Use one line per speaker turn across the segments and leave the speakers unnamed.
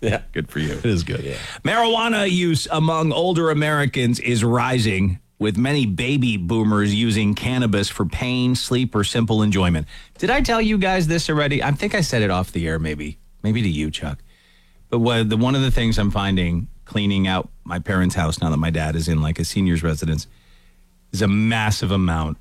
Yeah.
Good for you.
It is good.
Yeah.
Marijuana use among older Americans is rising, with many baby boomers using cannabis for pain, sleep, or simple enjoyment. Did I tell you guys this already? I think I said it off the air, maybe to you, Chuck. But one of the things I'm finding cleaning out my parents' house now that my dad is in like a senior's residence is a massive amount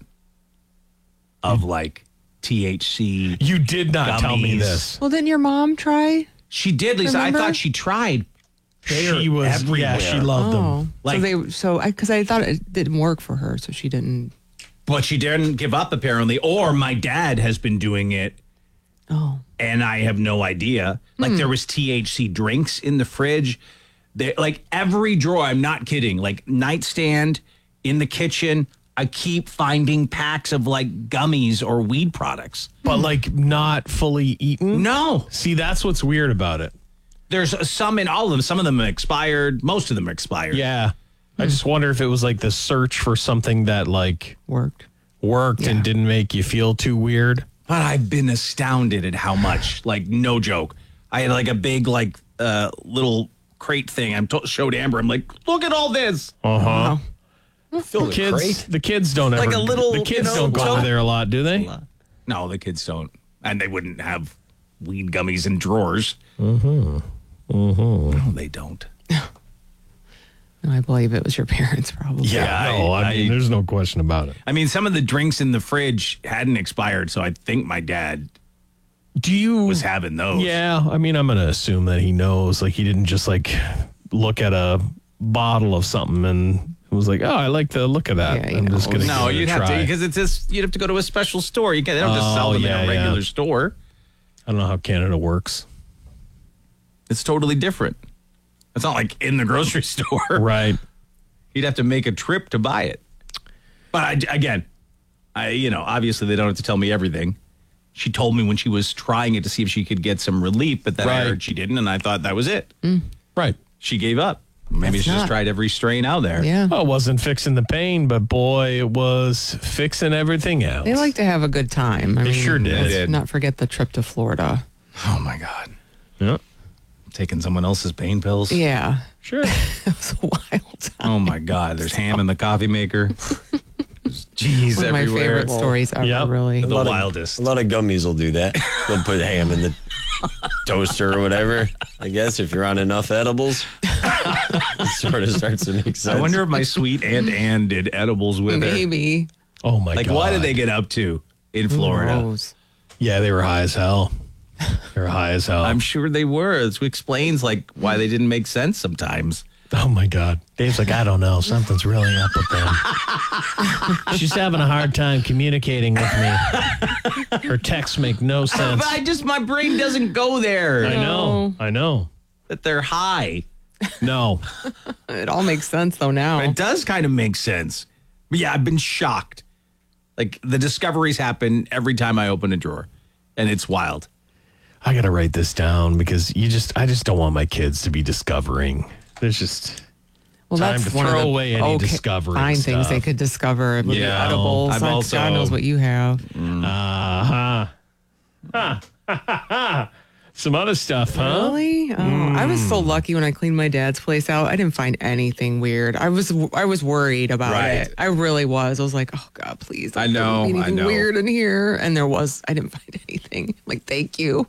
of like THC.
You did not tell me
Gummies.
this.
Well, didn't your mom try?
She did, Lisa.
Remember?
I thought she tried.
She was
everywhere.
Yeah, she loved them.
Oh,
Like-
because I thought it didn't work for her, so she didn't.
But she didn't give up, apparently. Or my dad has been doing it,
Oh,
and I have no idea. Like, there was THC drinks in the fridge. Like, every drawer, I'm not kidding, like, nightstand, in the kitchen, I keep finding packs of, like, gummies or weed products.
But like not fully eaten?
No.
See, that's what's weird about it.
There's some in all of them. Some of them expired. Most of them expired.
Yeah. I just wonder if it was like the search for something that like
worked.
worked
Yeah.
and didn't make you feel too weird.
But I've been astounded at how much, like, no joke. I had, like, a big, like, little crate thing. Showed Amber. I'm like, look at all this.
Uh-huh.
Fill the crate.
The kids don't ever.
Like a little,
the kids
you know,
don't go over
junk.
there a lot, do they?
No, the kids don't. And they wouldn't have weed gummies in drawers. No, they don't.
No, I believe it was your parents, probably.
Yeah,
no, I mean, there's no question about it.
I mean, some of the drinks in the fridge hadn't expired, so I think my dad
Do you
was having those.
Yeah, I mean, I'm gonna assume that he knows. Like, he didn't just like look at a bottle of something and was like, "Oh, I like the look of that."
Yeah,
I'm just gonna
No,
give it
you'd
a
have to,
try.
because it's just, you'd have to go to a special store. They don't just sell
Oh,
them
yeah,
in a regular
yeah.
store.
I don't know how Canada works.
It's totally different. It's not like in the grocery store.
Right.
You'd have to make a trip to buy it. But obviously they don't have to tell me everything. She told me when she was trying it to see if she could get some relief, but then I
Right.
heard she didn't, and I thought that was it.
Right.
She gave up. Maybe
That's
she just
not-
tried every strain out there.
Yeah.
Well, it wasn't fixing the pain, but boy, it was fixing everything else.
They like to have a good time. I
They
mean,
sure did.
let's
They did.
not forget the trip to Florida.
Oh, my God.
Yeah.
Taking someone else's pain pills?
Yeah.
Sure.
It was a wild time.
Oh, my God. There's ham in the coffee maker. There's cheese
One of my
everywhere.
favorite stories ever,
Yep.
really.
The wildest.
A lot of gummies will do that. They'll put ham in the toaster or whatever. I guess if you're on enough edibles, it sort of starts to make sense.
I wonder if my sweet Aunt Ann did edibles with her.
Maybe.
Oh my
Like,
God.
what did they get up to in Florida?
Who knows?
Yeah, they were high as hell. They were high as hell.
I'm sure they were. It explains like why they didn't make sense sometimes.
Oh my God. Dave's like, I don't know. Something's really up with them. She's having a hard time communicating with me. Her texts make no sense.
But my brain doesn't go there.
I know. I know.
That they're high.
No.
It all makes sense, though, now.
It does kind of make sense. But yeah, I've been shocked. Like the discoveries happen every time I open a drawer, and it's wild.
I got to write this down because I just don't want my kids to be discovering. There's just
Well,
time
that's
to
one of
throw
the
away any discovery
fine things they
stuff.
could discover. It would be
Yeah.
edibles.
I've
Like,
also-
God knows what you have.
some other stuff, huh?
Really? Oh, I was so lucky when I cleaned my dad's place out. I didn't find anything weird. I was worried about
Right.
it. I really was. I was like, oh God, please.
I know,
don't be anything
I know.
weird in here. And I didn't find anything. I'm like, thank you.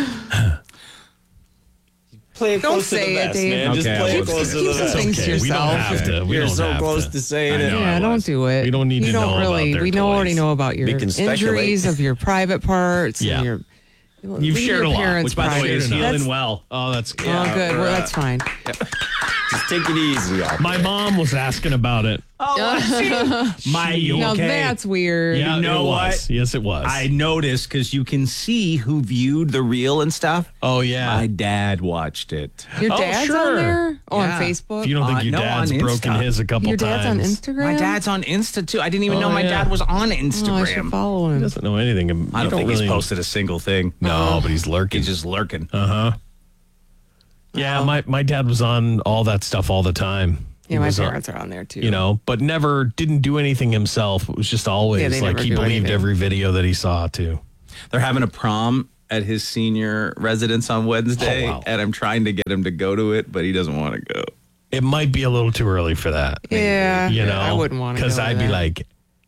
Play it
Don't
close to
say
the
it,
vest,
Dave.
man. Just
Okay, I
play it
won't
close
say
to
it.
the
Keep some
vest.
things to
We don't
yourself.
have to. We
You're
don't
so
have
close
to.
to saying
I
it.
know.
Yeah,
I
don't
was.
do it.
We don't need
you
to
don't
know about
really,
their
We already
toys.
know about your
We can speculate.
injuries of your private parts.
Yeah.
And your,
You've
leave
shared
your
a lot,
parents'
Which, by the way, is
private.
healing
That's-
well.
Oh, that's
Oh, good. Well, that's fine.
Just take it easy.
My mom was asking about it.
My,
Now
okay.
that's weird.
Yeah,
You know
it was.
what?
Yes, it was.
I noticed because you can see who viewed the reel and stuff.
oh, yeah.
My dad watched it.
Your
Oh,
dad's
sure.
on there? Oh,
Yeah.
on Facebook?
if you don't think your
no,
dad's
on
broken
Insta.
his a couple
Your
times.
dad's on Instagram?
My dad's on Insta too. I didn't even
Oh,
know my
yeah.
dad was on
Oh, I should
Instagram.
follow
He
him.
doesn't know anything.
I don't think he's posted a single thing.
No, but he's lurking.
He's just lurking.
Yeah, my dad was on all that stuff all the time.
Yeah,
He
my
was on-
parents are on there too.
you know, but never didn't do anything himself. It was just always
Yeah, they
like
never
he
do
believed
anything.
every video that he saw too.
They're having a prom at his senior residence on Wednesday,
Oh, wow.
and I'm trying to get him to go to it, but he doesn't want to go.
It might be a little too early for that.
Yeah.
You know,
I wouldn't want to.
because I'd be like,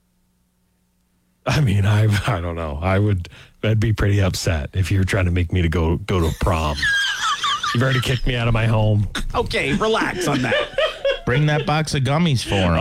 I mean, I don't know. I'd be pretty upset if you're trying to make me to go to prom. You've already kicked me out of my home.
Okay, relax on that.
Bring that box of gummies for him.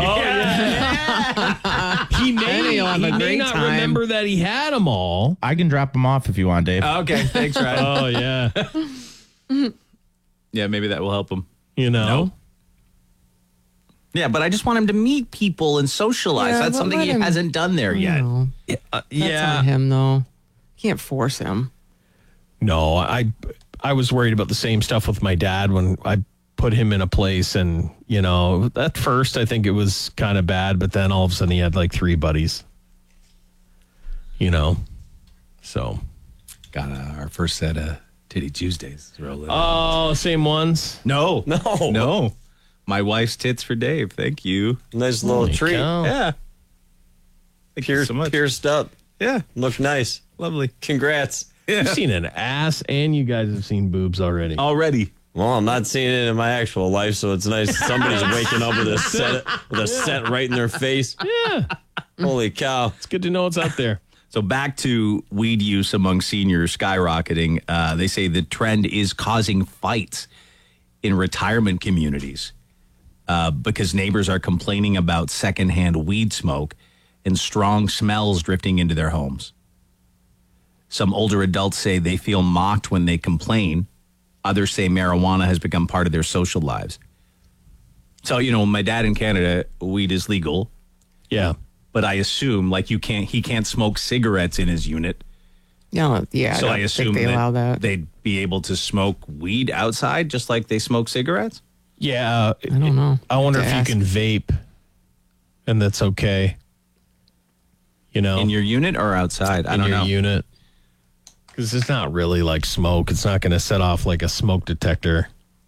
He
And he'll have a great
not
time.
remember that he had them all.
I can drop them off if you want, Dave.
Okay, thanks, Ryan.
Oh yeah,
Yeah, maybe that will help him.
you know.
No? Yeah, but I just want him to meet people and socialize.
Yeah,
That's
but
something
let
he
him-
hasn't done there yet.
No, that's
Yeah.
on him though. Can't force him.
No, I was worried about the same stuff with my dad when I put him in a place, and you know, at first I think it was kind of bad, but then all of a sudden he had like 3 buddies. You know, so.
Got our first set of Titty Tuesdays rolling.
Oh, same ones.
No.
No.
No. My wife's tits for Dave. Thank you.
Nice little treat.
cow.
Yeah. Thank you so much.
Pierced up.
Yeah.
Look nice.
Lovely.
Congrats.
You've seen an ass, and you guys have seen boobs already.
Already.
Well, I'm not seeing it in my actual life, so it's nice somebody's waking up with a set right in their face.
Yeah,
Holy cow.
it's good to know it's out there.
So back to weed use among seniors skyrocketing. They say the trend is causing fights in retirement communities because neighbors are complaining about secondhand weed smoke and strong smells drifting into their homes. Some older adults say they feel mocked when they complain. Others say marijuana has become part of their social lives. So, you know, my dad in Canada, weed is legal.
Yeah.
But I assume like he can't smoke cigarettes in his unit.
No, yeah.
So I
don't
assume
think they allow that.
they'd be able to smoke weed outside just like they smoke cigarettes.
Yeah.
I don't know.
I wonder
To
if
ask.
you can vape, and that's okay. You know,
In your unit or outside? I
in
don't
your
know.
unit. Because it's not really like smoke. It's not going to set off like a smoke detector.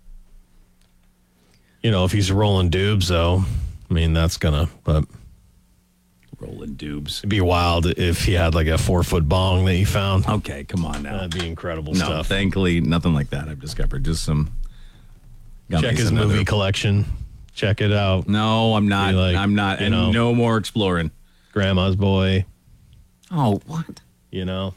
You know, if he's rolling dubs, though, I mean, that's going to, but
Rolling dubs.
it'd be wild if he had like a 4-foot bong that you found.
Okay, come on now.
That'd be incredible
No,
stuff.
thankfully, nothing like that I've discovered. Just some gummies.
Check his
and other-
movie collection. Check it out.
No, I'm not.
Be like,
I'm not.
you
And
know.
no more exploring.
Grandma's Boy,
Oh, what?
you know.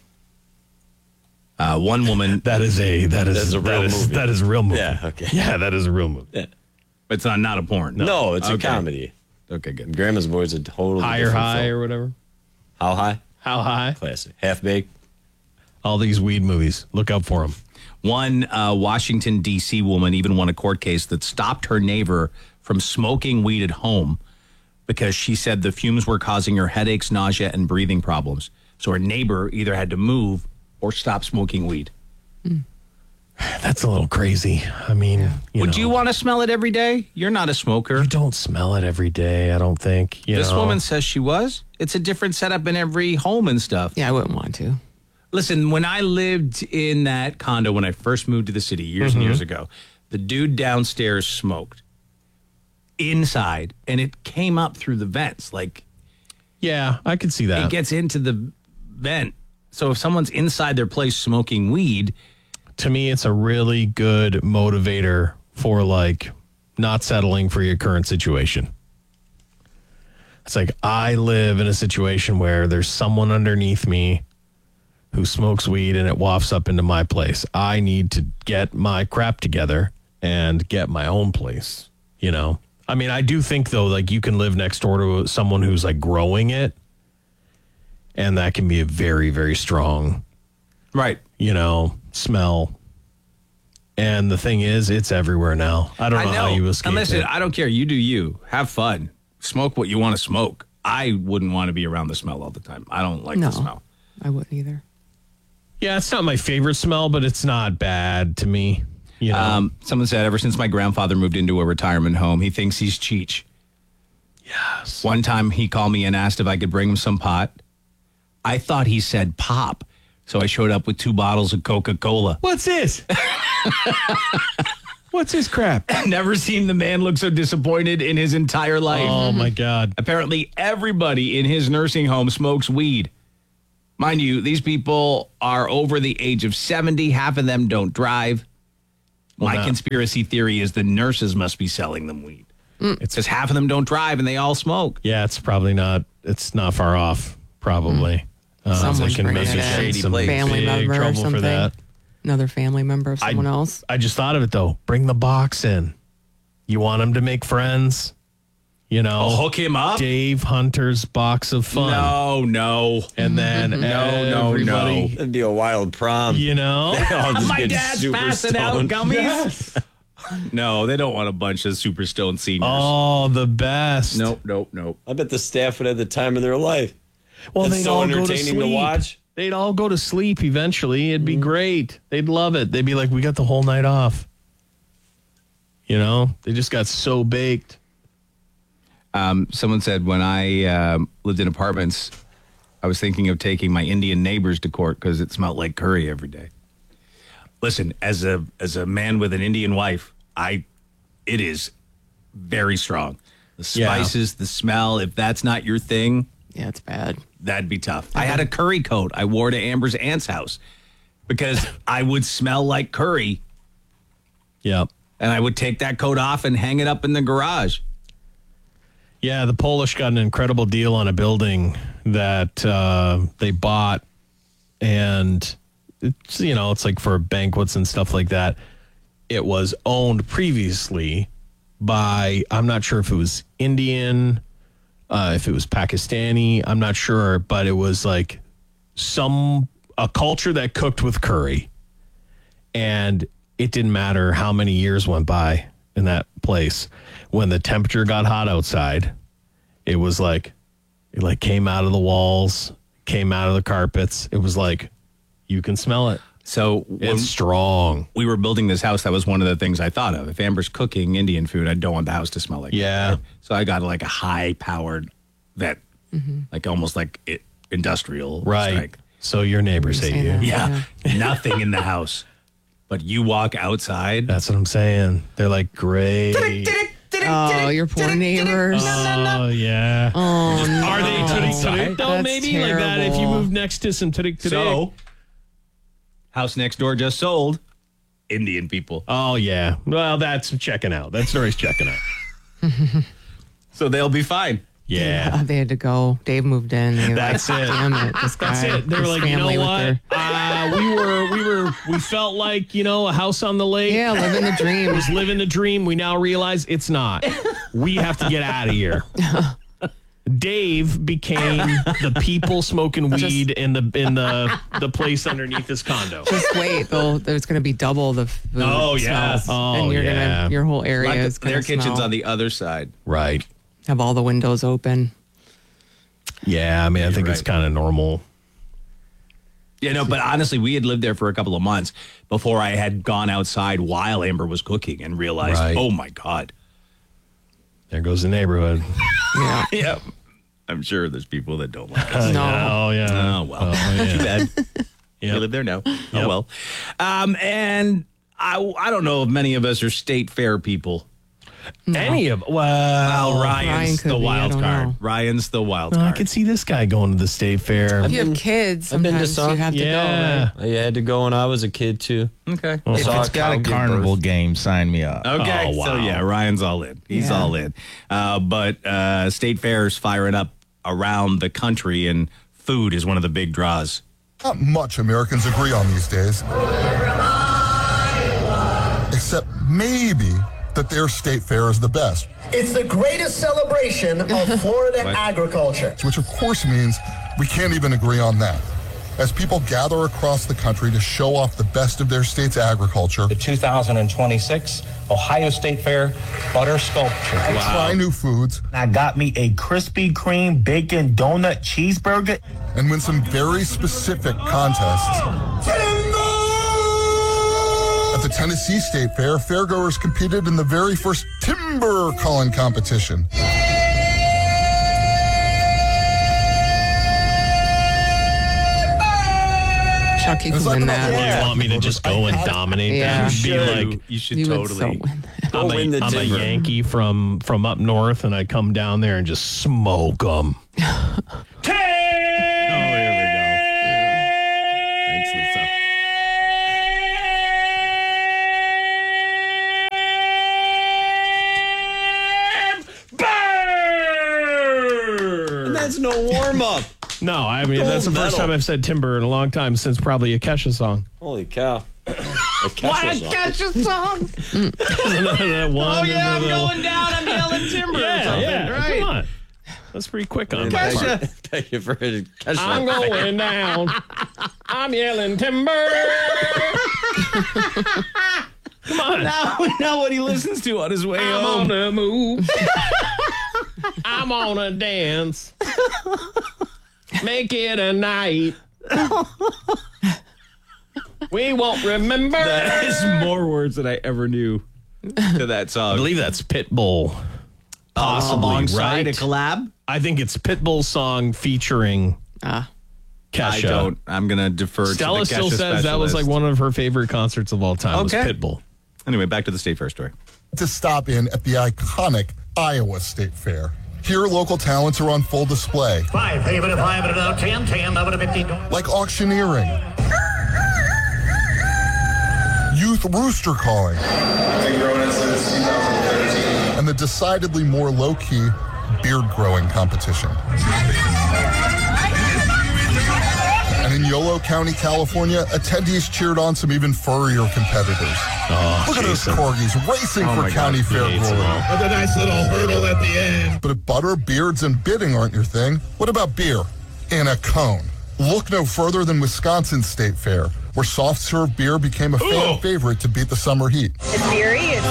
One woman.
That is a
real movie.
That is a real movie.
Yeah, okay.
Yeah, that is a real movie.
It's not a porn.
No, it's a
Okay.
comedy.
Okay, good.
Grandma's Boy's a totally
Higher
different
High
film.
or whatever.
How high?
How High?
Classic. Half baked.
All these weed movies. Look out for them.
One Washington, D.C. woman even won a court case that stopped her neighbor from smoking weed at home because she said the fumes were causing her headaches, nausea, and breathing problems. So her neighbor either had to move or stop smoking weed.
That's a little crazy. I mean,
Would
know,
you want to smell it every day? You're not a smoker.
You don't smell it every day, I don't think.
This
know.
woman says she was. It's a different setup in every home and stuff.
Yeah, I wouldn't want to.
Listen, when I lived in that condo when I first moved to the city years and years ago, the dude downstairs smoked inside and it came up through the vents. Like
Yeah, I could see that.
it gets into the vent. So if someone's inside their place smoking weed,
To me, it's a really good motivator for like not settling for your current situation. It's like I live in a situation where there's someone underneath me who smokes weed and it wafts up into my place. I need to get my crap together and get my own place, you know? I mean, I do think though, like you can live next door to someone who's like growing it, and that can be a very, very strong,
right?
you know, smell. And the thing is, it's everywhere now. I don't know, how you escape
And listen,
it.
I don't care. You do you. Have fun. Smoke what you want to smoke. I wouldn't want to be around the smell all the time. I don't like
No.
the smell.
I wouldn't either.
Yeah, it's not my favorite smell, but it's not bad to me. You know,
Someone said ever since my grandfather moved into a retirement home, he thinks he's Cheech.
yes.
One time he called me and asked if I could bring him some pot. I thought he said pop. So I showed up with 2 bottles of Coca-Cola.
What's this? What's this crap?
Never seen the man look so disappointed in his entire life.
Oh my God.
Apparently everybody in his nursing home smokes weed. Mind you, these people are over the age of 70. Half of them don't drive. My
no.
conspiracy theory is the nurses must be selling them weed. It's because half of them don't drive and they all smoke.
Yeah, it's probably not. It's not far off. Probably.
Someone's
they can
bringing
make
it in.
some
Family
big
member or
trouble
something.
for that.
Another family member of someone else.
I just thought of it though. Bring the box in. You want him to make friends? You know,
Oh, hook him up?
Dave Hunter's box of fun.
No.
And then
No.
everybody,
That'd be a wild prom.
you know,
I'll just
My
get
dad's
super
passing out
stoned.
gummies. No, they don't want a bunch of super stoned seniors.
oh, the best.
Nope.
I bet the staff would have the time of their life.
Well,
It's
they'd
so
all go to
entertaining to
sleep.
watch.
They'd all go to sleep eventually. It'd be great. They'd love it. They'd be like, we got the whole night off. You know, they just got so baked.
Someone said when I lived in apartments, I was thinking of taking my Indian neighbors to court because it smelled like curry every day. Listen, as a man with an Indian wife, it is very strong. The spices, the smell, if that's not your thing,
Yeah, it's bad.
that'd be tough. I had a curry coat I wore to Amber's aunt's house because I would smell like curry,
Yep.
and I would take that coat off and hang it up in the garage.
Yeah, the Polish got an incredible deal on a building that they bought, and it's, you know, it's like for banquets and stuff like that. It was owned previously by, I'm not sure if it was Indian, if it was Pakistani, I'm not sure, but it was like a culture that cooked with curry, and it didn't matter how many years went by in that place. When the temperature got hot outside, it was like, it like came out of the walls, came out of the carpets. It was like, you can smell it.
So when
It's strong.
we were building this house, that was one of the things I thought of. If Amber's cooking Indian food, I don't want the house to smell like
Yeah.
that. So I got like a high-powered, like almost like industrial
Right.
strength.
So your neighbors hate you.
Saying that.
Yeah, nothing in the house. But you walk outside.
That's what I'm saying. They're like, great.
Oh, your poor neighbors.
Oh, yeah.
Oh, no.
Are they turik though,
That's
maybe? Like that, if you
terrible.
move next to some turik.
So, house next door just sold. Indian people.
Oh, yeah. Well, that's checking out. That story's checking out.
So they'll be fine.
Yeah.
They had to go. Dave moved in. They were
That's
like,
it.
Damn it. This guy.
That's it. They were
this
like, you know
family with
what?
their-
We felt like, you know, a house on the lake.
Yeah, living the dream.
Was living the dream. We now realize it's not. We have to get out of here. Dave became the people smoking weed in the place underneath his condo.
Just wait, though. There's going to be double the food
Oh, yeah.
smells.
Oh,
and you're
yeah.
gonna, your whole area
Like
is going
their
to
kitchen's on the other side.
Right.
have all the windows open.
Yeah, I mean, I think it's
right.
kind of normal.
Yeah, no, but honestly, we had lived there for a couple of months before I had gone outside while Amber was cooking and realized,
Right.
oh my God.
There goes the neighborhood.
Yeah.
Yeah. I'm sure there's people that don't like us.
No.
Oh, yeah.
Oh, well.
Oh, yeah.
Too bad.
Yep.
We live there now. Oh, well. And I don't know if many of us are state fair people.
Any of, well,
Well,
Ryan
Ryan's
could
the
be, I
wild
don't
card.
know.
Ryan's the wild
I
card.
could see this guy going to the state fair.
If you have kids,
I've been to
sometimes
some.
you have to
Yeah.
go.
I had to go when I was a kid too.
Okay.
If
Saw
it's got
cow
a
give
carnival
birth.
game, sign me up.
Okay,
Oh, wow.
so yeah, Ryan's all in. He's
Yeah.
all in. But state fairs firing up around the country, and food is one of the big draws.
Not much Americans agree on these days. Except maybe that their state fair is the best,
It's the greatest celebration of Florida agriculture.
which of course means we can't even agree on that. As people gather across the country to show off the best of their state's agriculture,
The 2026 Ohio State Fair Butter Sculpture.
try new foods,
I got me a Krispy Kreme bacon donut cheeseburger.
and win some very specific contests. At the Tennessee State Fair, fairgoers competed in the very first timber calling competition.
Chucky
It's
could
like
win
about
that.
You want me to just go and dominate
Yeah.
that?
You
Be
should.
like,
You should
You would so
totally.
win that.
Go win the
I'm a
timber.
Yankee from up north, and I come down there and just smoke them.
Oh, here we go.
no warm up.
No, I mean, that's the first time I've said timber in a long time, since probably a Kesha song.
Holy cow. A Kesha song.
Oh,
yeah, I'm going down. I'm yelling timber.
Yeah,
right?
come on. That's pretty quick on
Thank
that.
you. Thank you for Kesha.
I'm going down. I'm yelling timber. Come on.
Now we know what he listens to on his way
I'm
home.
on the move. I'm on a dance. Make it a night. We won't remember.
That is more words than I ever knew to that song.
I believe that's Pitbull. Possibly,
alongside
right?
a collab.
I think it's Pitbull's song featuring Kesha.
I don't. I'm gonna defer
Stella
to the
still
Kesha
says that was like
specialist.
one of her favorite concerts of all time.
Okay.
Was Pitbull.
Anyway, back to the State Fair story.
To stop in at the iconic Iowa State Fair. Here, local talents are on full display,
5, 10, 10, 11, 15.
like auctioneering, youth rooster calling, and the decidedly more low-key beard growing competition. And in Yolo County, California, attendees cheered on some even furrier competitors. Look at those corgis racing for county fair glory.
With a nice little hurdle at the end.
But if butter, beards, and bidding aren't your thing, what about beer? In a cone. Look no further than Wisconsin State Fair, where soft serve beer became a fan favorite to beat the summer heat.
It's beery, it's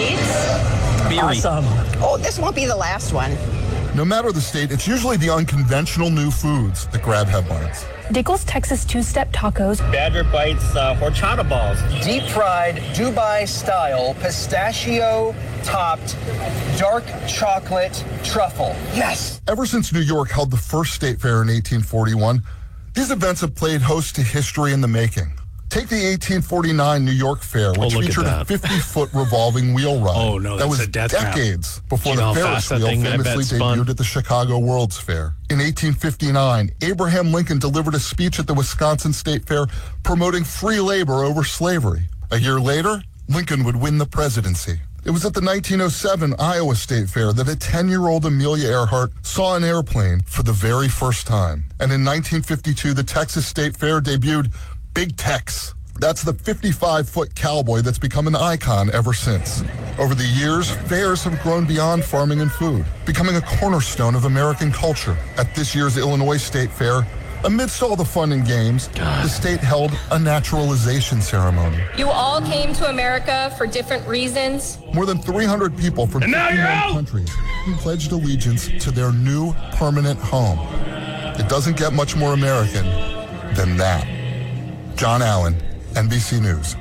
sweet.
Awesome.
Oh, this won't be the last one.
No matter the state, it's usually the unconventional new foods that grab headlines.
Dickles Texas two-step tacos.
Badger Bites horchata balls.
Deep fried, Dubai style, pistachio topped, dark chocolate truffle. Yes!
Ever since New York held the first state fair in 1841, these events have played host to history in the making. Take the 1849 New York Fair, which
look at
featured a
that.
50-foot revolving wheel ride.
Oh, no,
that
that's
was
a death trap.
decades before
You know
the
how
Ferris
fast that
wheel
thing, I bet,
famously
spun?
debuted at the Chicago World's Fair. In 1859, Abraham Lincoln delivered a speech at the Wisconsin State Fair promoting free labor over slavery. A year later, Lincoln would win the presidency. It was at the 1907 Iowa State Fair that a 10-year-old Amelia Earhart saw an airplane for the very first time. And in 1952, the Texas State Fair debuted Big Tex. That's the 55-foot cowboy that's become an icon ever since. Over the years, fairs have grown beyond farming and food, becoming a cornerstone of American culture. At this year's Illinois State Fair, amidst all the fun and games, the state held a naturalization ceremony.
You all came to America for different reasons.
More than 300 people from 51 countries pledged allegiance to their new permanent home. It doesn't get much more American than that. John Allen, NBC News.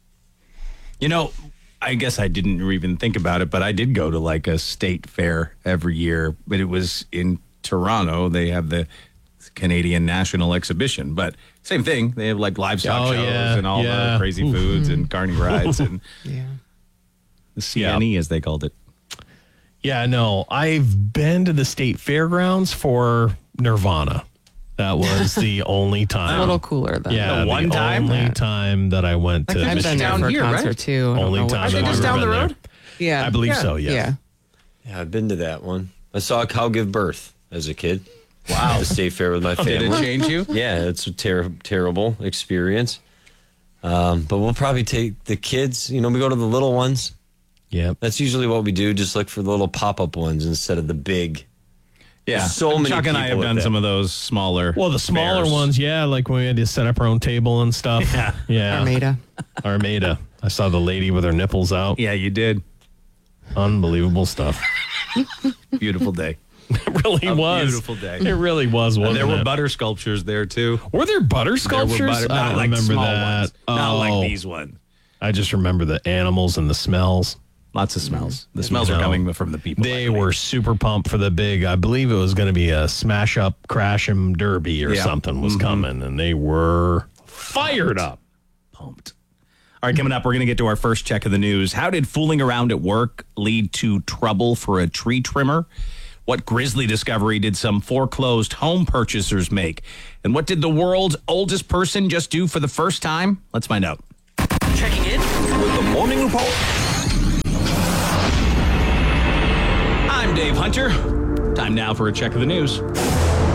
You know, I guess I didn't even think about it, but I did go to like a state fair every year, but it was in Toronto. They have the Canadian National Exhibition, but same thing. They have like livestock shows and all the crazy foods and carny rides and the CNE, as they called it.
Yeah, no, I've been to the state fairgrounds for Nirvana. That was the only time.
A little cooler though.
Yeah,
The one time?
only time that I went to.
I've been there
down
for
here,
a concert
right?
too. I don't
Only
know
time
what-
that
they
I've
just
ever
down the
been
road?
there.
Yeah.
I believe so, yes.
Yeah.
Yeah, I've been to that one. I saw a cow give birth as a kid. Wow. At the state fair with my family.
Did it change you?
Yeah, it's a terrible experience. But we'll probably take the kids. You know, we go to the little ones.
Yep.
That's usually what we do. Just look for the little pop-up ones instead of the big.
Yeah.
There's so many
Chuck and I have
people with
done
that.
some of those smaller.
Well, the smaller
fairs.
ones, yeah, like when we had to set up our own table and stuff. Yeah.
Armada.
Armada. I saw the lady with her nipples out.
Yeah, you did.
Unbelievable stuff.
Beautiful day.
It really was.
Beautiful day.
It really was, wasn't
There were
it?
butter sculptures there too.
Were there butter
There
sculptures?
were butter,
I
not
don't
like
remember
small
that.
ones. Not
Oh.
like these ones.
I just remember the animals and the smells.
Lots of smells. The smells
You
are
know,
coming from the people.
They were super pumped for the big, I believe it was going to be a smash up, crash 'em derby or
Yeah.
something was coming, and they were fired up.
pumped. All right, coming up, we're going to get to our first check of the news. How did fooling around at work lead to trouble for a tree trimmer? What grisly discovery did some foreclosed home purchasers make? And what did the world's oldest person just do for the first time? Let's find out.
Checking in with the Morning Report.
I'm Dave Hunter. Time now for a check of the news.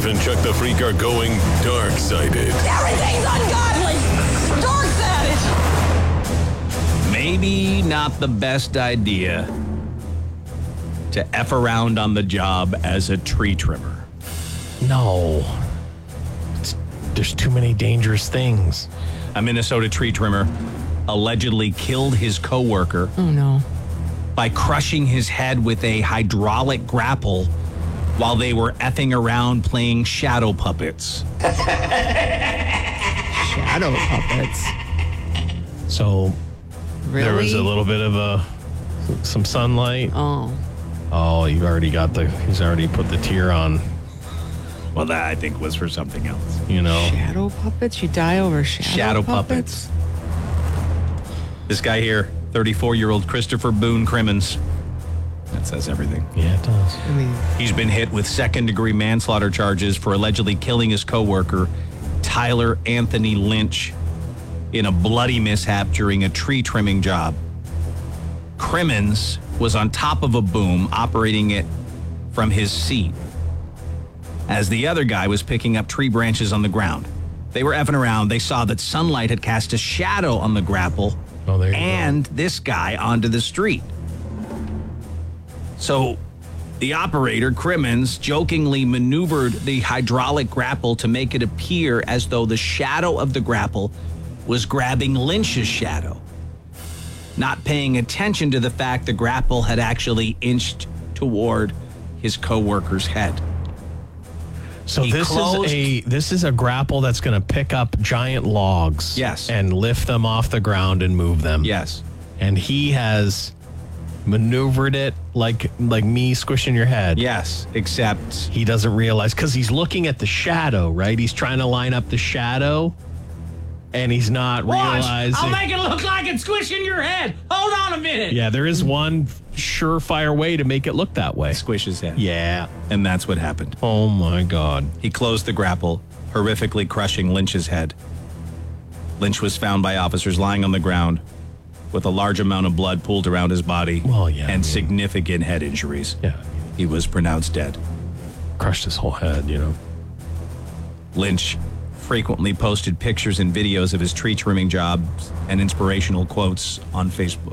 and Chuck the Freak are going dark-sided.
Everything's ungodly. Dark-sided.
Maybe not the best idea to F around on the job as a tree trimmer.
No. There's too many dangerous things.
A Minnesota tree trimmer allegedly killed his coworker
Oh, no.
by crushing his head with a hydraulic grapple while they were effing around playing shadow puppets.
Shadow puppets.
So
Really?
there was a little bit of some sunlight.
Oh.
Oh, he's already put the tear on,
Well, that I think was for something else.
you know.
Shadow puppets? You die over shadow
Puppets. This guy here, 34-year-old Christopher Boone Crimmins. That says everything.
Yeah, it does.
I mean,
He's been hit with second-degree manslaughter charges for allegedly killing his coworker, Tyler Anthony Lynch, in a bloody mishap during a tree trimming job. Crimmins was on top of a boom, operating it from his seat, as the other guy was picking up tree branches on the ground. They were effing around. They saw that sunlight had cast a shadow on the grapple and this guy onto the street. So the operator, Crimmins, jokingly maneuvered the hydraulic grapple to make it appear as though the shadow of the grapple was grabbing Lynch's shadow, not paying attention to the fact the grapple had actually inched toward his coworker's head.
So
He
this
closed-
this is a grapple that's going to pick up giant logs,
Yes.
and lift them off the ground and move them.
Yes.
And he has maneuvered it like me squishing your head.
Yes, except
he doesn't realize because he's looking at the shadow, right? He's trying to line up the shadow, and he's not realizing.
I'll make it look like it's squishing your head. Hold on a minute.
Yeah, there is one surefire way to make it look that way.
Squish his head.
Yeah.
And that's what happened.
Oh, my God.
He closed the grapple, horrifically crushing Lynch's head. Lynch was found by officers lying on the ground with a large amount of blood pooled around his body and significant head injuries.
Yeah.
He was pronounced dead.
Crushed his whole head, you know.
Lynch frequently posted pictures and videos of his tree trimming jobs and inspirational quotes on Facebook.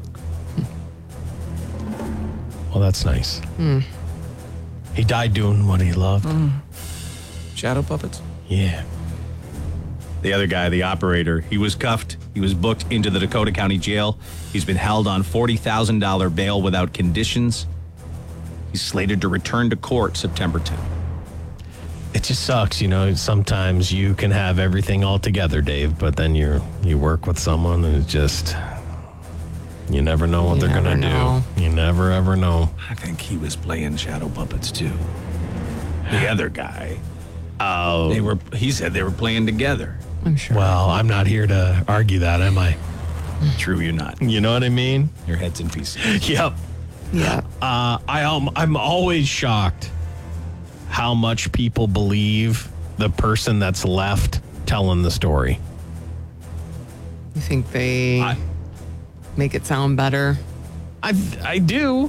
Well, that's nice. He died doing what he loved.
Shadow puppets?
Yeah.
The other guy, the operator, he was cuffed. He was booked into the Dakota County Jail. He's been held on $40,000 bail without conditions. He's slated to return to court September 10th.
It just sucks, you know. Sometimes you can have everything all together, Dave, but then you work with someone and it's just, you never know what they're going to do. You never, ever know.
I think he was playing shadow puppets too. The other guy.
Oh.
He said they were playing together.
I'm sure.
Well, I'm not here to argue that, am I?
True, you're not.
You know what I mean?
Your head's in pieces.
Yep.
Yeah.
I'm always shocked how much people believe the person that's left telling the story.
You think they make it sound better?
I do.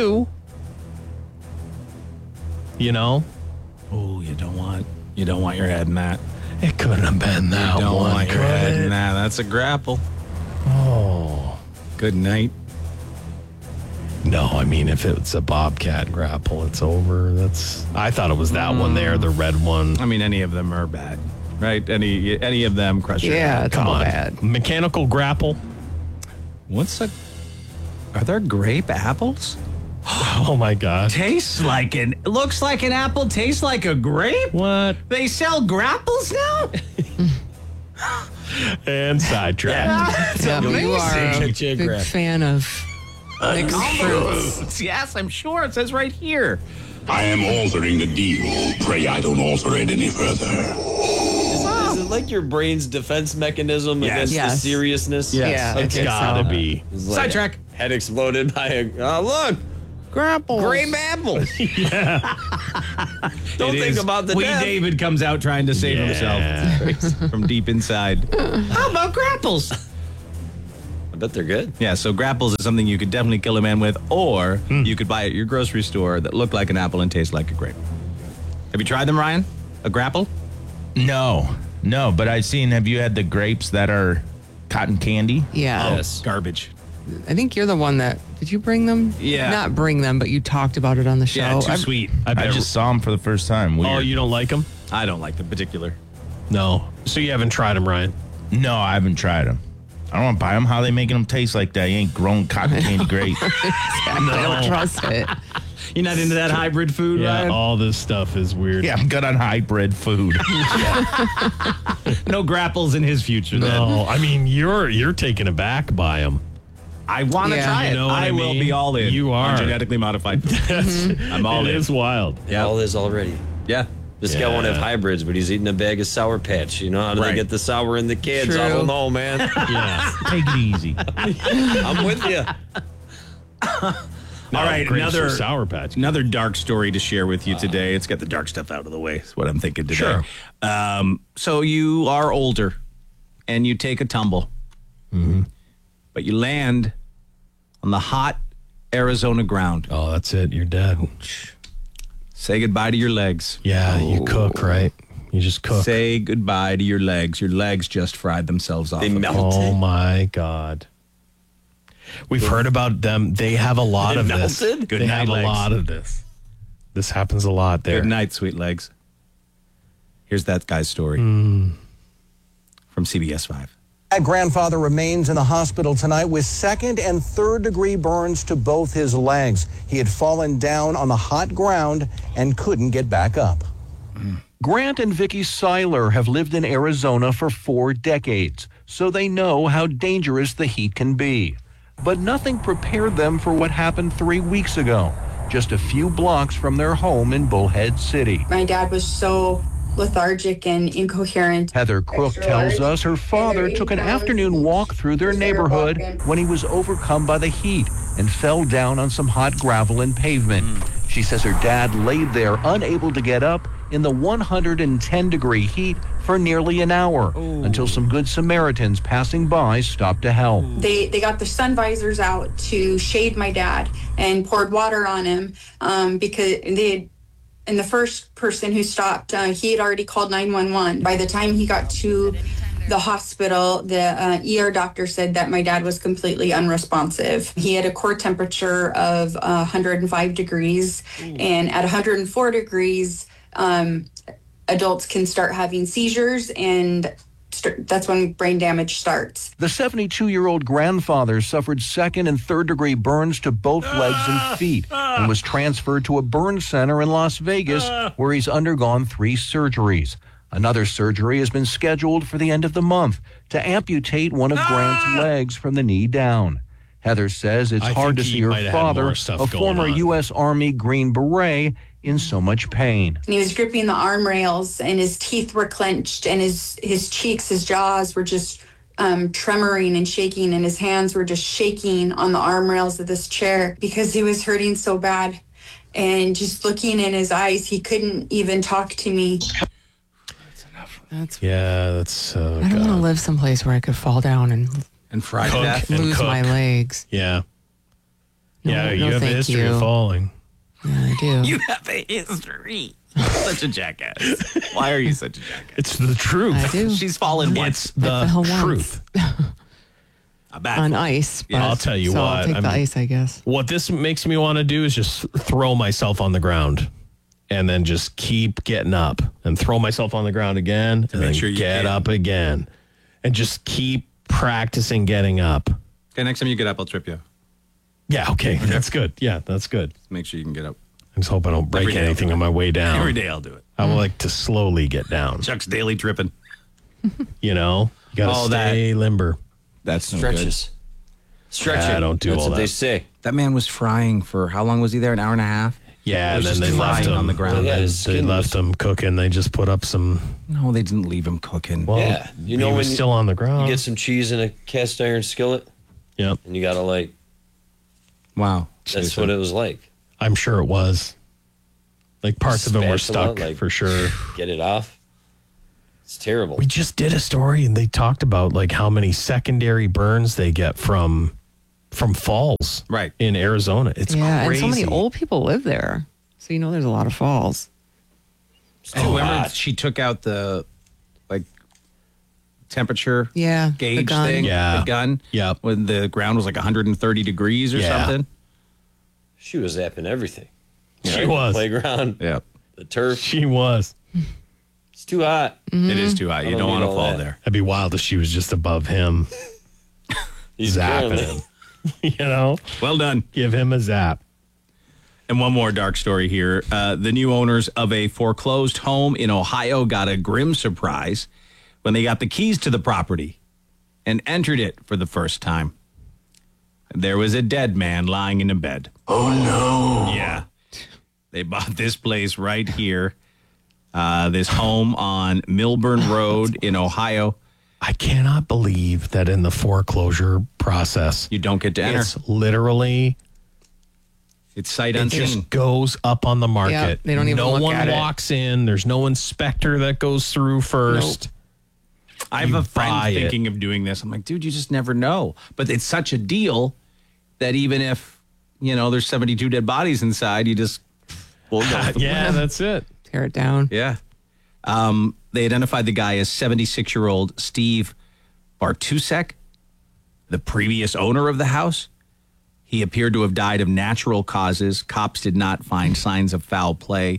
You know?
Oh, you don't want your head in that.
It couldn't have been that
You don't
one.
want your
could
head
it?
in that. That's a grapple.
Oh.
Good night.
No, I mean, if it's a Bobcat grapple, it's over. I thought it was that one there, the red one.
I mean, any of them are bad, right? Any of them crush your
Yeah,
head.
it's all bad.
Mechanical grapple.
Are there grape apples?
Oh my God.
Looks like an apple, tastes like a grape?
What?
They sell grapples now?
And sidetrack.
Yeah, you are a big
Geographic.
fan of mixed fruits.
Yes, I'm sure. It says right here.
I am altering the deal. Pray I don't alter it any further.
Is it like your brain's defense mechanism against the
Yes.
seriousness?
Yeah, I
It's
think
gotta
so.
be.
It's like
Sidetrack.
Head exploded by a. Oh, look.
Grapples.
Grape apples. Don't think about the
Wee
death.
David comes out trying to save himself from deep inside. How about grapples?
I bet they're good.
Yeah, so grapples is something you could definitely kill a man with, or you could buy at your grocery store that look like an apple and taste like a grape. Have you tried them, Ryan? A grapple?
No, but I've seen, have you had the grapes that are cotton candy?
Yeah.
Yes.
Garbage.
I think you're the one that, did you bring them?
Yeah.
Not bring them, but you talked about it on the show.
Yeah, too
I've-
sweet.
I just saw them for the first time. Weird.
Oh, you don't like them?
I don't like them particular.
No. So you haven't tried them, Ryan?
No, I haven't tried them. I don't want to buy them. How they making them taste like that? You ain't grown cotton candy grapes.
I don't trust it.
You're not into that hybrid food,
Yeah,
Ryan?
all this stuff is weird.
Yeah, I'm good on hybrid food.
No grapples in his future, then.
No, I mean, you're taken aback by them.
I want to
Yeah.
try it.
You know what
I
I
will
mean?
be all in.
You are.
On genetically modified food. I'm all
It
in.
is wild.
Yeah.
All is already.
Yeah.
This guy won't have hybrids, but he's eating a bag of Sour Patch. You know, how do
Right.
they get the sour in the kids? I
True.
don't know, man.
Yeah.
Take it easy.
I'm with you.
Now,
All right,
grapes
another
are Sour Patch.
Another dark story to share with you today. It's got the dark stuff out of the way. Is what I'm thinking today.
Sure.
So you are older, and you take a tumble, but you land on the hot Arizona ground.
Oh, that's it. You're dead.
Say goodbye to your legs.
Yeah, you cook, right? You just cook.
Say goodbye to your legs. Your legs just fried themselves off.
They
of you.
melted.
Oh my God. We've heard about them. They have a lot
They
of this.
melted?
Good
They
night,
have
legs.
a lot of this. This happens a lot there.
Good night, sweet legs. Here's that guy's story from CBS 5.
That grandfather remains in the hospital tonight with second and third degree burns to both his legs. He had fallen down on the hot ground and couldn't get back up.
Grant and Vicky Seiler have lived in Arizona for 4 decades, so they know how dangerous the heat can be. But nothing prepared them for what happened 3 weeks ago, just a few blocks from their home in Bullhead City.
My dad was so lethargic and incoherent.
Heather Crook tells us her father took an afternoon walk through their neighborhood when he was overcome by the heat and fell down on some hot gravel and pavement. She says her dad laid there unable to get up in the 110-degree heat for nearly an hour until some good Samaritans passing by stopped to help.
They got the sun visors out to shade my dad and poured water on him because and the first person who stopped, he had already called 911. By the time he got to the hospital, the ER doctor said that my dad was completely unresponsive. He had a core temperature of 105 degrees, and at 104 degrees, adults can start having seizures, and that's when brain damage starts.
The 72-year-old grandfather suffered second and third degree burns to both legs and feet and was transferred to a burn center in Las Vegas where he's undergone 3 surgeries. Another surgery has been scheduled for the end of the month to amputate one of Grant's legs from the knee down. Heather says it's
I
hard to
think
see
he
her
might have had
father,
more stuff
a
going
former
on.
U.S. Army Green Beret, in so much pain.
And he was gripping the arm rails, and his teeth were clenched, and his cheeks, his jaws were just tremoring and shaking, and his hands were just shaking on the arm rails of this chair because he was hurting so bad. And just looking in his eyes, he couldn't even talk to me.
That's
that's.
I don't want to live someplace where I could fall down
and fry
Cook
to death.
and
lose
cook.
my legs.
Yeah.
No,
Yeah, you
no,
have a
thank
history
you.
of falling.
Yeah, I do.
You have a history. Such a jackass. Why are you such a jackass?
It's the truth.
I do.
She's fallen once.
It's the
fell once.
truth.
A bad
On
fall.
ice.
Yeah,
but-
I'll tell you
so
what,
I'll take
I
the
mean-
ice, I guess.
What this makes me want to do is just throw myself on the ground and then just keep getting up and throw myself on the ground again and
make
then
sure you
get
can.
up again and just keep practicing getting up.
Okay, next time you get up, I'll trip you.
Yeah, okay. That's good. Yeah, that's good.
Make sure you can get up.
I just hope I don't break
Every day I'll
anything
do it.
on my way down.
Every day I'll do it.
I would like to slowly get down.
Chuck's daily tripping.
You know, you got to
Oh,
stay limber.
That's no
Stretches. Stretching.
Yeah, I don't do
That's
all
what
that.
they say.
That man was frying for how long was he there? An hour and a half?
Yeah,
It
and
was
then
just
they left
frying
him
on the ground.
Yeah,
They,
his
they
skin
left him cooking. They just put up some.
No, they didn't leave him cooking.
Well,
Yeah, you know
he
when
was
you-
still on the ground.
You get some cheese in a cast iron skillet,
Yep,
and you gotta like.
Wow.
That's what it was like.
I'm sure it was. Like parts of him were
Spatula,
stuck
like-
for sure.
Get it off. It's terrible.
We just did a story and they talked about like how many secondary burns they get from falls
Right.
in Arizona. It's
Yeah,
crazy.
and so many old people live there. So you know there's a lot of falls.
Remember she took out the temperature gauge
gun.
thing?
Yeah.
The gun?
Yeah.
When the ground was like 130 degrees or something?
She was zapping everything.
She
Right?
was.
The playground.
Yep.
The turf.
She was.
It's too hot.
It is too hot. You don't want to fall there.
That'd be wild if she was just above him.
He's
zapping
apparently-
him. You know?
Well done.
Give him a zap.
And one more dark story here. The new owners of a foreclosed home in Ohio got a grim surprise when they got the keys to the property and entered it for the first time. There was a dead man lying in a bed.
Oh, no.
Yeah. They bought this place right here, this home on Milburn Road in Ohio.
I cannot believe that in the foreclosure process,
You don't get to enter.
it's literally,
It's sight
it
unseen.
just goes up on the market.
Yeah, they don't even
no
look
one
at it.
walks in. There's no inspector that goes through first.
I have
You
a friend
buy it.
thinking of doing this. I'm like, dude, you just never know. But it's such a deal that even if, there's 72 dead bodies inside, you just
Yeah, that's it.
Tear it down.
Yeah. They identified the guy as 76-year-old Steve Bartusek, the previous owner of the house. He appeared to have died of natural causes. Cops did not find signs of foul play.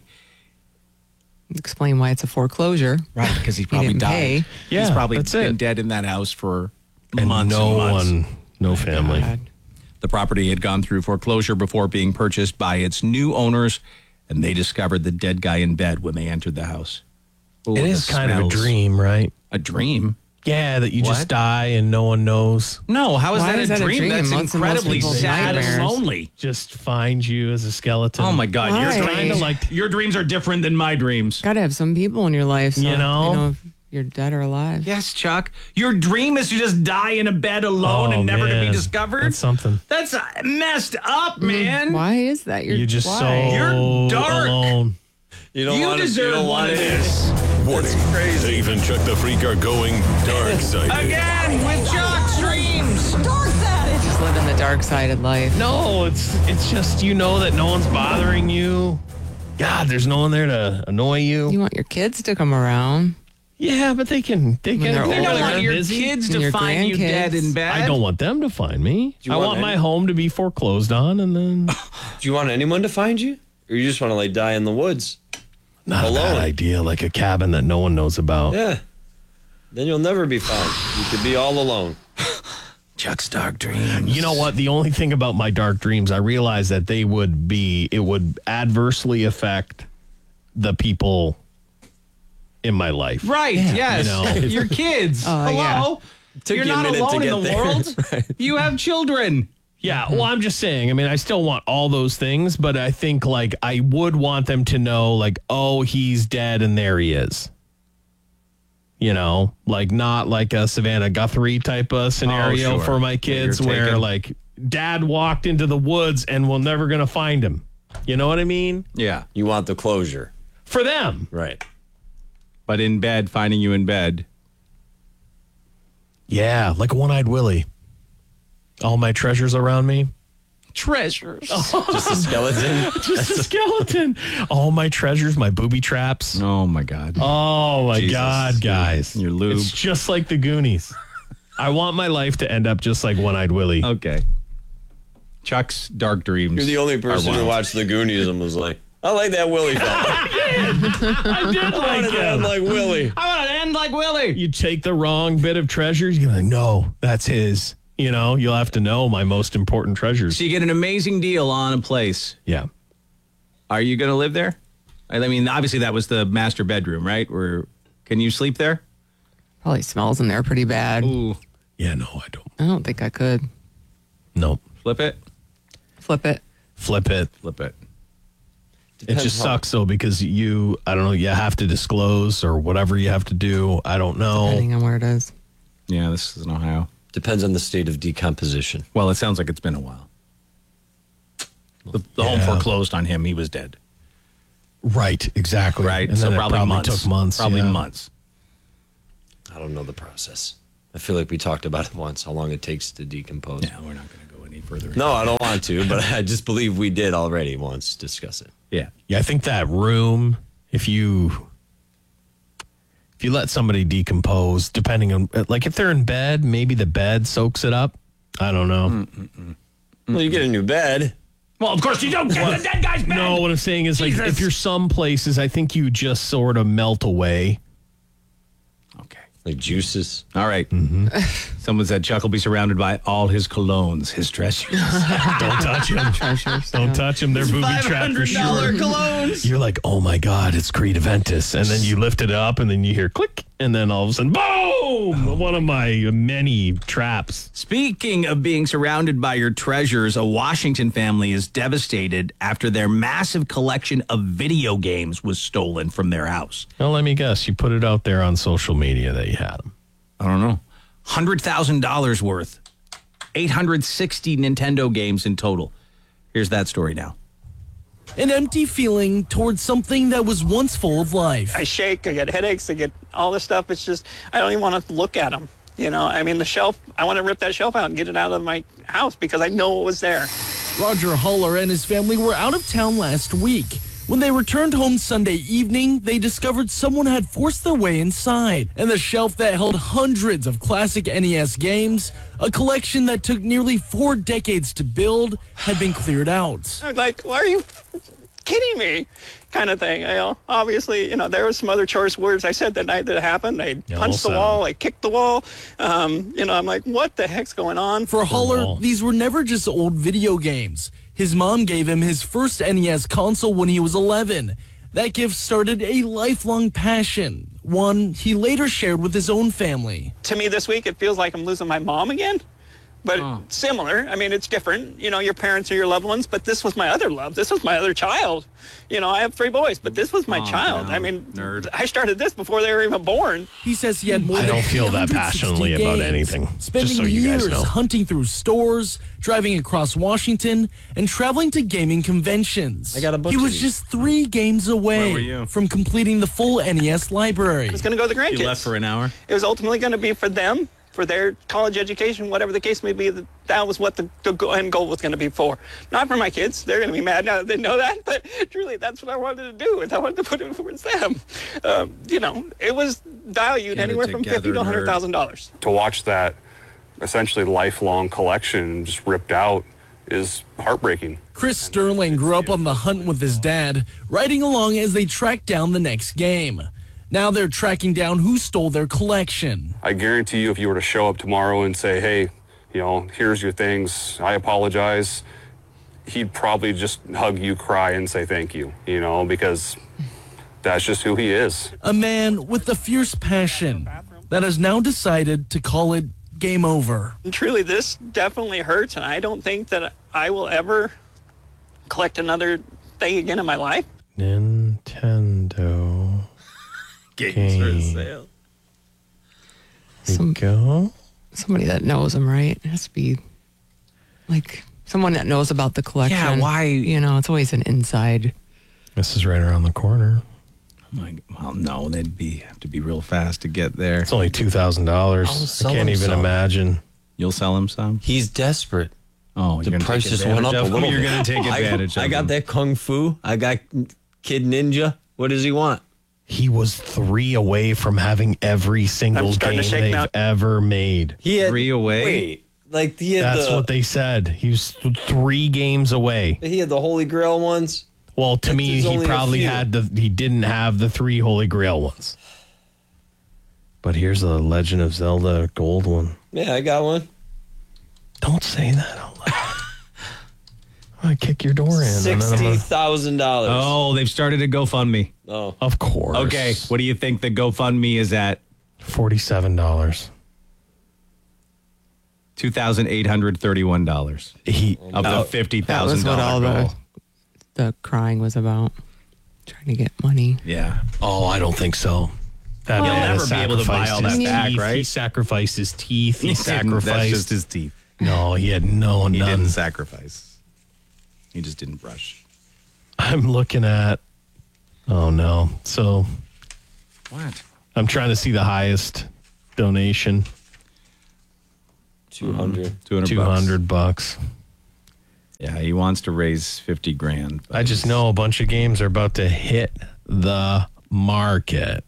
Explain why it's a foreclosure.
Right, because he probably
didn't
died.
pay.
Yeah,
He's probably
that's
been
it.
dead in that house for
And
months
no
and months.
no family.
God.
The property had gone through foreclosure before being purchased by its new owners, and they discovered the dead guy in bed when they entered the house. Ooh,
It
the
is kind of a
smells.
dream, right?
A dream?
Yeah, that you
What?
just die and no one knows.
No, how is
Why
that
is
a
that a
dream?
dream?
That's
Most
incredibly
people's
sad and
nightmares.
lonely.
Just find you as a skeleton.
Oh my God,
Why?
your
Kind of like,
your dreams are different than my dreams.
Gotta have some people in your life. So
You know?
if you're dead or alive.
Yes, Chuck. Your dream is to just die in a bed alone and never to be
man.
discovered.
That's something.
That's messed up, man.
Why is that?
You're just
why?
so
You're dark.
alone.
You don't
You
want it. You
deserve
don't
one
want
of
it.
this.
Warning. Dave and Chuck the Freak are going dark-sided.
Again with Chuck's dreams.
Dark side.
Just living the dark-sided life.
No, it's just that no one's bothering you. God, there's no one there to annoy
You
you.
want your kids to come around.
Yeah, but they can.
they're
You don't
older.
want your
busy.
kids
And
to
your
find you
grandkids.
dead in bed.
I don't want them to find me.
you
I
want
want my
any-
home to be foreclosed on, and then
Do you want anyone to find you? Or you just want to die in the woods?
not a
Alone.
bad idea, like a cabin that no one knows about.
Yeah. Then you'll never be found. You could be all alone.
Chuck's dark dreams.
You know what? The only thing about my dark dreams, I realize that it would adversely affect the people in my life.
Right, yes.
You know.
Your kids. Hello?
yeah.
Took
You're
you a
not
minute to
alone in
get
the
there.
world.
Right.
You have children.
Yeah, well, I'm just saying. I mean, I still want all those things, but I think I would want them to know, oh, he's dead and there he is. Not like a Savannah Guthrie type of scenario
sure.
for my
Yeah,
kids,
you're
where
taken.
dad walked into the woods and we're never gonna find him. You know what I mean?
Yeah.
You want the closure.
For them,
Right.
But in bed, finding you in bed.
yeah, like a one-eyed Willie. All my treasures around me.
Treasures.
Just a skeleton.
Just a skeleton. All my treasures, my booby traps.
Oh, my God.
Oh my
Jesus.
God, guys.
Your lube.
It's just like the Goonies. I want my life to end up just like One-Eyed Willie.
Okay. Chuck's dark dreams.
You're the only person
are
who
wild.
watched the Goonies and was like, I like that Willie fella.
I did
I wanted to end like Willie.
I want to end like Willie.
You take the wrong bit of treasures, you're like, no, that's his. You'll have to know my most important treasures.
So you get an amazing deal on a place.
Yeah.
Are you going to live there? I mean, obviously that was the master bedroom, right? Can you sleep there?
Probably smells in there pretty bad.
Ooh.
Yeah, no, I don't.
I don't think I could.
Nope.
Flip it.
Flip it.
Flip it.
Flip it.
It just sucks though because you have to disclose or whatever you have to do. I don't know.
Depending on where it is.
Yeah, this is in Ohio.
Depends on the state of decomposition.
Well, it sounds like it's been a while. The home foreclosed on him. He was dead.
Right, exactly.
Right.
And
So
then it
probably months.
took months.
Probably
yeah.
months.
I don't know the process. I feel like we talked about it once, how long it takes to decompose.
Yeah, we're not going to go any further.
No, I don't want to, but I just believe we did already once discuss it.
Yeah.
Yeah, I think that room, if you If you let somebody decompose, depending on, like if they're in bed, maybe the bed soaks it up. I don't know.
Well, you get a new bed.
Well, of course you don't get the dead guy's bed.
No, what I'm saying is, like, if you're some places, I think you just sort of melt away.
Okay.
Like juices.
All right. Someone said Chuck will be surrounded by all his colognes, his treasures.
Don't touch them. Don't touch them. They're booby trapped for sure.
colognes.
You're like, oh my God, it's Creed Aventus. And then you lift it up and then you hear click. And then all of a sudden, boom! One of my many traps.
Speaking of being surrounded by your treasures, a Washington family is devastated after their massive collection of video games was stolen from their house.
Well, let me guess. You put it out there on social media that you had them.
I don't know. $100,000 worth. 860 Nintendo games in total. Here's that story now.
An empty feeling towards something that was once full of life.
I shake, I get headaches, I get all this stuff. It's just, I don't even want to look at them. You know, I mean, the shelf, I want to rip that shelf out and get it out of my house because I know it was there.
Roger Huller and his family were out of town last week. When they returned home Sunday evening, they discovered someone had forced their way inside. And the shelf that held hundreds of classic NES games, a collection that took nearly 4 decades to build, had been cleared out.
I was like, why are you kidding me? Kind of thing. You know, obviously, you know, there was some other choice words I said that night that happened. I punched the wall, I kicked the wall. You know, I'm like, what the heck's going on?
For Huller, these were never just old video games. His mom gave him his first NES console when he was 11. That gift started a lifelong passion, one he later shared with his own family.
To me this week, it feels like I'm losing my mom again. But similar. I mean, it's different. You know, your parents are your loved ones, but this was my other love. This was my other child. You know, I have 3 boys, but this was my child. I mean, I started this before they were even born.
He says he had more than
I don't feel that passionately about anything.
Spending
just so you
years
guys know.
hunting through stores, driving across Washington, and traveling to gaming conventions.
I got a bunch
He
of
was
these.
just 3 games
Where were
away
you?
from completing the full NES library.
It was going to go to the grandkids.
You left for an hour?
It was ultimately going to be for them, for their college education, whatever the case may be. That was what the end goal was going to be for. Not for my kids. They're going to be mad now that they know that, but truly that's what I wanted to do. Is I wanted to put it towards them. You know, it was valued anywhere from $50,000 to $100,000.
To watch that essentially lifelong collection just ripped out is heartbreaking.
Chris Sterling grew up on the hunt with his dad, riding along as they tracked down the next game. Now they're tracking down who stole their collection.
I guarantee you if you were to show up tomorrow and say, hey, you know, here's your things, I apologize, he'd probably just hug you, cry, and say thank you, you know, because that's just who he is.
A man with a fierce passion that has now decided to call it game over.
And truly, this definitely hurts, and I don't think that I will ever collect another thing again in my life.
Nintendo
Games for sale.
Somebody that knows him, right? It has to be like someone that knows about the collection.
Yeah, why?
You know, it's always an inside.
This is right around the corner.
Well, no, they'd have to be real fast to get there.
It's only $2,000. I can't even imagine.
You'll sell him some?
He's desperate.
Oh,
the price just went up a little.
You're going to take advantage of
I got
him.
that Kung Fu. I got Kid Ninja. What does he want?
He was 3 away from having every single game they've ever made.
He had
3 away?
Wait, like he had
That's what they said. He was 3 games away.
He had the Holy Grail ones.
Well, to me, he probably he didn't have the 3 Holy Grail ones. But here's the Legend of Zelda gold one.
Yeah, I got one.
Don't say that out loud. I kick your door in.
$60,000.
Oh, they've started a GoFundMe.
Oh,
of course.
Okay, what do you think the GoFundMe is at?
$47.
$2,831. Of the $50,000
That was what all
goal.
the crying was about. Trying to get money.
Yeah.
Oh, I don't think so. That
He'll
man
never be able to buy all that back, right?
He sacrificed his teeth. He
That's
sacrificed.
just his teeth.
No, he had none.
He didn't sacrifice. He just didn't brush.
I'm looking at. Oh no! So
what?
I'm trying to see the highest donation.
200.
200 bucks.
Yeah, he wants to raise 50 grand.
I just know a bunch of games are about to hit the market.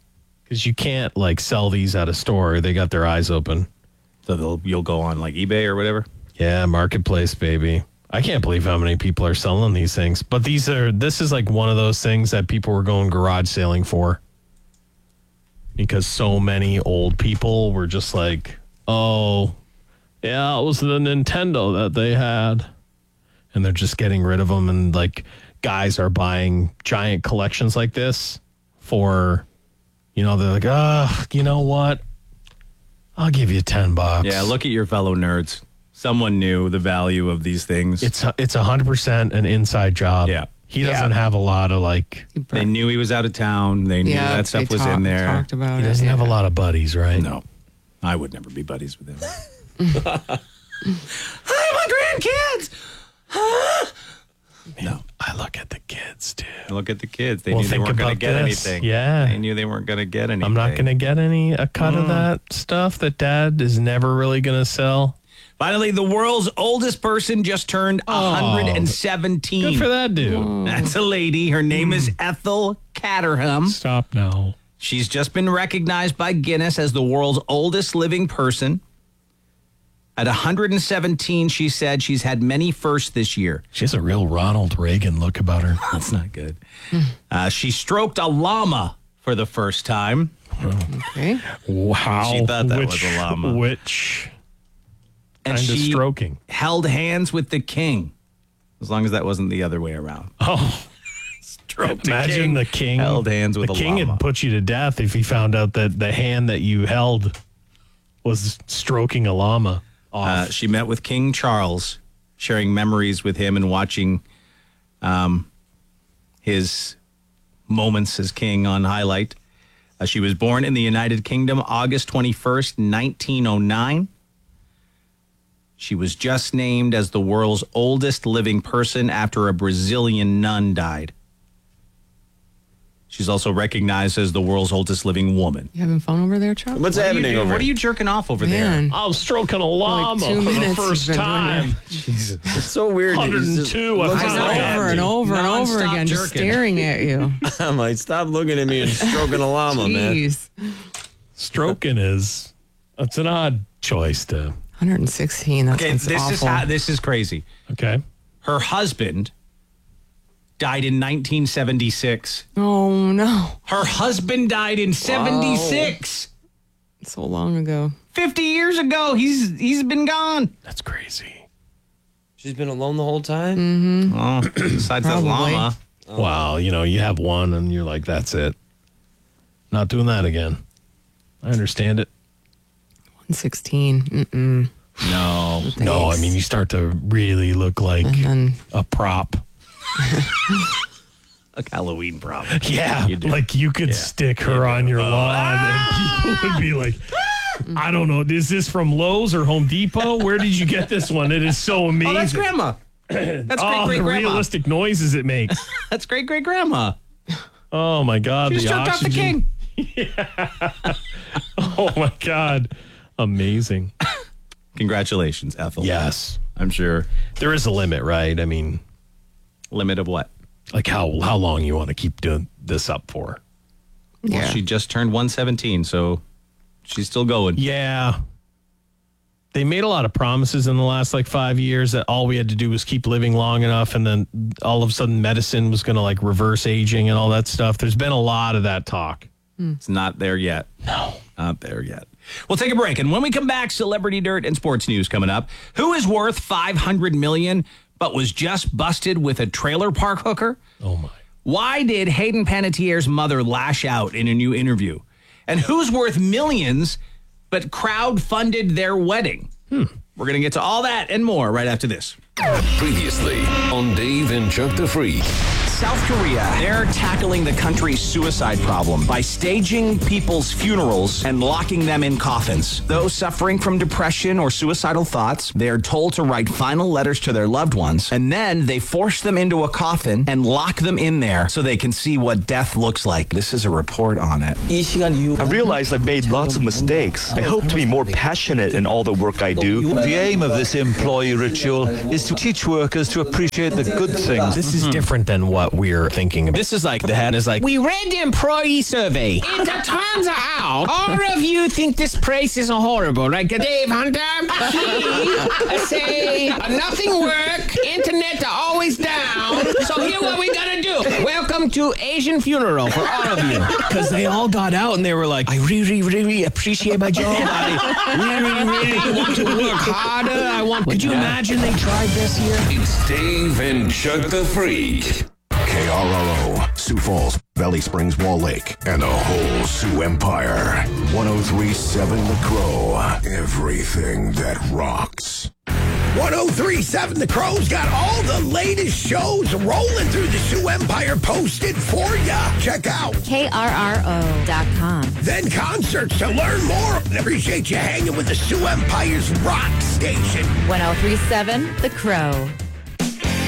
Because you can't like sell these at a store. They got their eyes open.
So you'll go on like eBay or whatever?
Yeah, marketplace, baby. I can't believe how many people are selling these things. But this is like one of those things that people were going garage sailing for. Because so many old people were just like, oh, yeah, it was the Nintendo that they had. And they're just getting rid of them. And like guys are buying giant collections like this for, they're like, you know what? I'll give you $10.
Yeah, look at your fellow nerds. Someone knew the value of these things.
It's 100% an inside job.
Yeah.
He doesn't have a lot of
They knew he was out of town. They knew that stuff was in there.
Talked about
he doesn't have a lot of buddies, right?
No. I would never be buddies with him. Hi, my grandkids! No.
I look at the kids, too.
Look at the kids. They knew they weren't going to get anything.
Yeah.
They knew they weren't going to get anything.
I'm not going to get a cut of that stuff that Dad is never really going to sell.
Finally, the world's oldest person just turned 117.
Good for that dude.
That's a lady. Her name is Ethel Caterham.
Stop now.
She's just been recognized by Guinness as the world's oldest living person. At 117, she said she's had many firsts this year.
She has a real Ronald Reagan look about her.
That's not good. She stroked a llama for the first time.
Okay.
Wow.
She thought that was a llama.
Which
and
kind of
she
stroking?
Held hands with the king, as long as that wasn't the other way around.
Oh. Imagine the king
held hands with
the
a
king
llama.
would put you to death if he found out that the hand that you held was stroking a llama off.
She met with King Charles, sharing memories with him and watching his moments as king on highlight. She was born in the United Kingdom August 21st, 1909. She was just named as the world's oldest living person after a Brazilian nun died. She's also recognized as the world's oldest living woman.
You having fun over there, Chuck?
What's happening over?
What are you jerking off over
Man.
there?
I'm stroking a llama
Like 2
for the
minutes
first
you've been
time.
Jesus.
It's so weird.
102.
Over and over and over
Non-stop
again, just
jerking.
staring at you.
I'm like, stop looking at me and stroking a llama, man.
Jeez.
Stroking it's an odd choice to.
116. That
Okay,
sounds awful.
this is crazy.
Okay.
Her husband died in 1976.
Oh no!
Her husband died in 76.
So long ago.
50 years ago. He's been gone.
That's crazy.
She's been alone the whole time?
Mm-hmm.
Oh, besides that llama.
Wow, you have one and you're like, that's it. Not doing that again. I understand it.
116. Mm-mm.
No.
No, I mean, you start to really look like a prop.
A Halloween prop.
Yeah,
You do.
like you could stick her on your lawn and people would be like, I don't know, is this from Lowe's or Home Depot? Where did you get this one? It is so amazing.
Oh, that's Grandma. That's
the
great-great-grandma.
realistic noises it makes.
That's great-great-grandma.
Oh, my God.
She jerked off the king.
Oh, my God. Amazing.
Congratulations, Ethel.
Yes.
I'm sure.
There is a limit, right? I mean,
limit of what?
Like how long you want to keep doing this up for.
Well, she just turned 117, so she's still going.
Yeah. They made a lot of promises in the last 5 years that all we had to do was keep living long enough, and then all of a sudden medicine was going to reverse aging and all that stuff. There's been a lot of that talk.
It's not there yet.
No.
Not there yet. We'll take a break, and when we come back, celebrity dirt and sports news coming up. Who is worth $500 million but was just busted with a trailer park hooker?
Oh, my.
Why did Hayden Panettiere's mother lash out in a new interview? And who's worth millions but crowd-funded their wedding? We're going to get to all that and more right after this.
Previously on Dave and Chuck the Freak.
South Korea, they're tackling the country's suicide problem by staging people's funerals and locking them in coffins. Those suffering from depression or suicidal thoughts, they're told to write final letters to their loved ones, and then they force them into a coffin and lock them in there so they can see what death looks like. This is a report on it.
I realized I've made lots of mistakes. I hope to be more passionate in all the work I do.
The aim of this employee ritual is to teach workers to appreciate the good things.
This is different than what what we're thinking. This is like, the head is like,
we read the employee survey. It turns out all of you think this place is horrible, right? Dave Hunter, he say nothing work, internet are always down. So here what we gotta do. Welcome to Asian funeral for all of you.
because they all got out and they were like, I really, really appreciate my job. I really, really want to work harder. Could you imagine they tried this here?
It's Dave and Chuck the Freak.
KRLO, Sioux Falls, Valley Springs, Wall Lake, and the whole Sioux Empire. 103.7 The Crow. Everything that rocks.
103.7 The Crow's got all the latest shows rolling through the Sioux Empire posted for ya. Check out
KRRO.com.
Then concerts to learn more. Appreciate you hanging with the Sioux Empire's rock station.
103.7 The Crow.